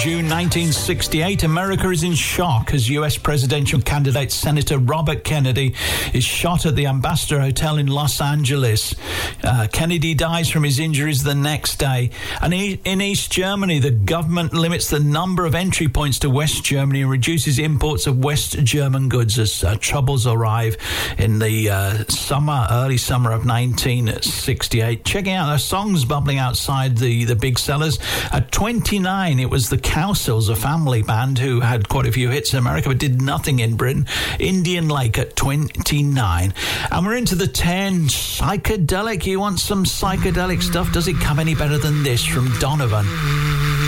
June 1968, America is in shock as U.S. presidential candidate Senator Robert Kennedy is shot at the Ambassador Hotel in Los Angeles. Kennedy dies from his injuries the next day. And in East Germany, the government limits the number of entry points to West Germany and reduces imports of West German goods as troubles arrive in the early summer of 1968. Checking out their songs bubbling outside the big sellers. At 29, it was the Cowsills, a family band who had quite a few hits in America but did nothing in Britain. Indian Lake at 29. And we're into the 10. Psychedelic. You want some psychedelic stuff? Does it come any better than this from Donovan?